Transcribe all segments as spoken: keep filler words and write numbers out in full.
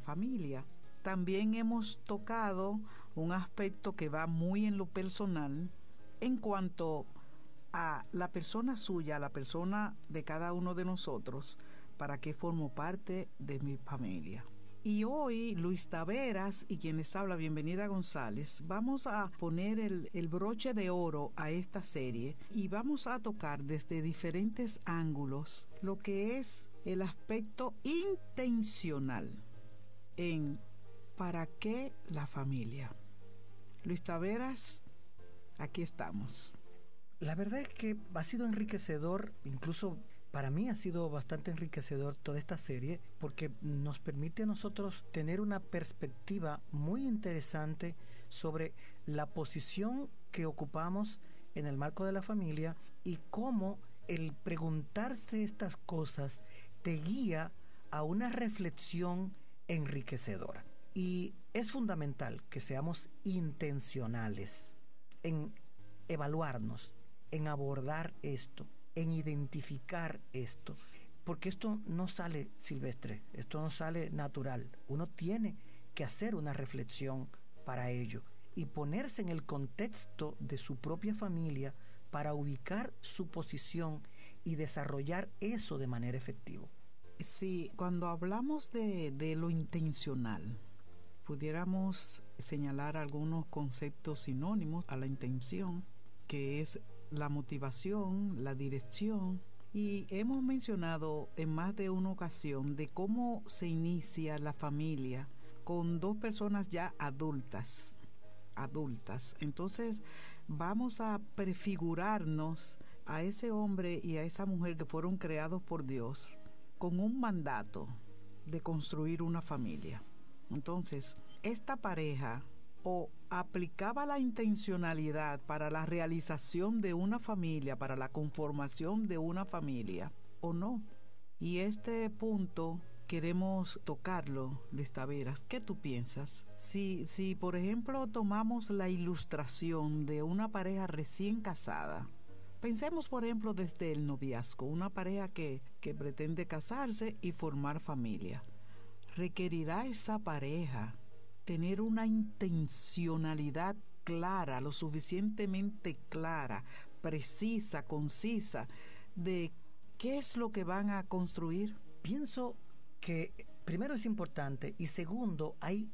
familia. También hemos tocado un aspecto que va muy en lo personal en cuanto a la persona suya, a la persona de cada uno de nosotros, para qué formo parte de mi familia. Y hoy Luis Taveras y quien les habla, Bienvenida González, vamos a poner el, el broche de oro a esta serie y vamos a tocar desde diferentes ángulos lo que es el aspecto intencional en ¿para qué la familia? Luis Taveras, aquí estamos. La verdad es que ha sido enriquecedor, incluso para mí ha sido bastante enriquecedor toda esta serie, porque nos permite a nosotros tener una perspectiva muy interesante sobre la posición que ocupamos en el marco de la familia y cómo el preguntarse estas cosas te guía a una reflexión enriquecedora. Y es fundamental que seamos intencionales en evaluarnos, en abordar esto, en identificar esto, porque esto no sale silvestre, esto no sale natural. Uno tiene que hacer una reflexión para ello y ponerse en el contexto de su propia familia para ubicar su posición y desarrollar eso de manera efectiva. Sí, cuando hablamos de, de lo intencional, pudiéramos señalar algunos conceptos sinónimos a la intención, que es la motivación, la dirección, y hemos mencionado en más de una ocasión de cómo se inicia la familia con dos personas ya adultas, adultas. Entonces vamos a prefigurarnos a ese hombre y a esa mujer que fueron creados por Dios con un mandato de construir una familia. Entonces, esta pareja o aplicaba la intencionalidad para la realización de una familia, para la conformación de una familia, o no. Y este punto queremos tocarlo, Luis Taveras. ¿Qué tú piensas? Si, si, por ejemplo, tomamos la ilustración de una pareja recién casada, pensemos, por ejemplo, desde el noviazgo, una pareja que, que pretende casarse y formar familia. Requerirá esa pareja tener una intencionalidad clara, lo suficientemente clara, precisa, concisa, de qué es lo que van a construir. Pienso que primero es importante y segundo hay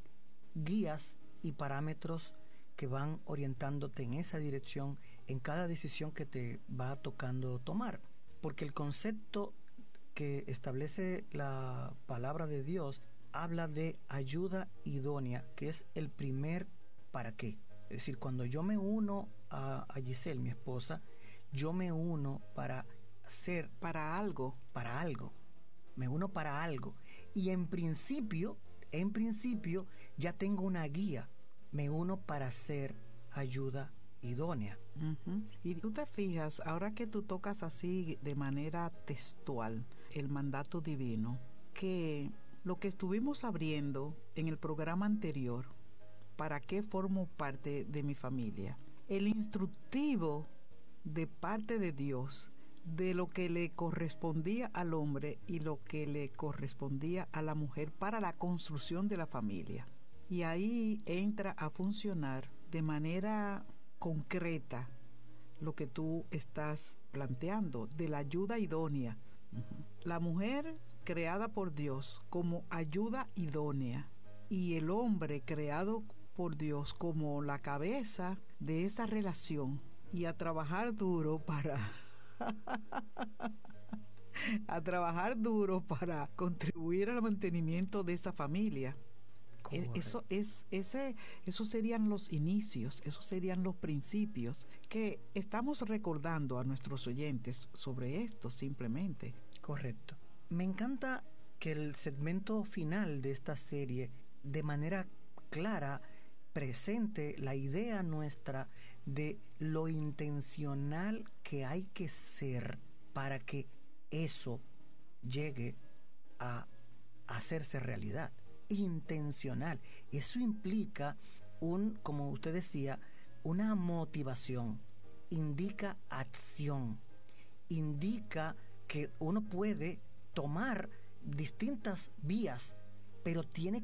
guías y parámetros que van orientándote en esa dirección en cada decisión que te va tocando tomar, porque el concepto que establece la palabra de Dios habla de ayuda idónea, que es el primer para qué. Es decir, cuando yo me uno a, a Giselle, mi esposa, yo me uno para ser... Para algo. Para algo. Me uno para algo. Y en principio, en principio, ya tengo una guía. Me uno para ser ayuda idónea. Uh-huh. Y tú te fijas, ahora que tú tocas así de manera textual el mandato divino, que lo que estuvimos abriendo en el programa anterior, ¿para qué formo parte de mi familia? El instructivo de parte de Dios de lo que le correspondía al hombre y lo que le correspondía a la mujer para la construcción de la familia. Y ahí entra a funcionar de manera concreta lo que tú estás planteando, de la ayuda idónea. Uh-huh. La mujer creada por Dios como ayuda idónea y el hombre creado por Dios como la cabeza de esa relación, y a trabajar duro para a trabajar duro para contribuir al mantenimiento de esa familia. Correcto. Eso es ese esos serían los inicios, esos serían los principios que estamos recordando a nuestros oyentes sobre esto simplemente. Correcto. Me encanta que el segmento final de esta serie de manera clara presente la idea nuestra de lo intencional que hay que ser para que eso llegue a hacerse realidad. Intencional. Eso implica un, como usted decía, una motivación, indica acción, indica que uno puede tomar distintas vías, pero tiene